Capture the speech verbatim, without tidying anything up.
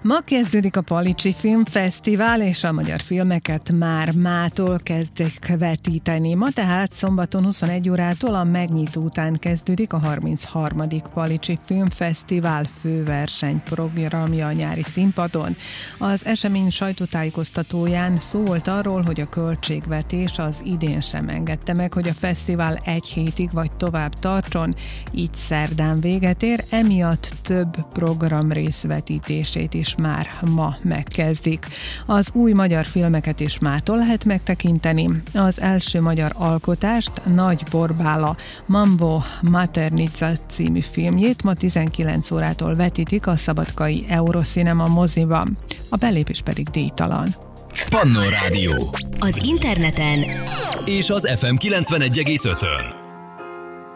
Ma kezdődik a Palicsi Filmfesztivál, és a magyar filmeket már mától kezdik vetíteni. Ma tehát szombaton huszonegy órától a megnyitó után kezdődik a harmincharmadik Palicsi Filmfesztivál főversenyprogramja a nyári színpadon. Az esemény sajtótájékoztatóján szó volt arról, hogy a költségvetés az idén sem engedte meg, hogy a fesztivál egy hétig vagy tovább tartson, így szerdán véget ér, emiatt több program részvetítését is már ma megkezdik. Az új magyar filmeket is mától lehet megtekinteni. Az első magyar alkotást, Nagy Borbála Mambo Maternica című filmjét ma tizenkilenc órától vetítik a szabadkai Eurocinema moziban. A belépés pedig díjtalan. Pannó Rádió. Az interneten és az ef em kilencvenegy egész ötön.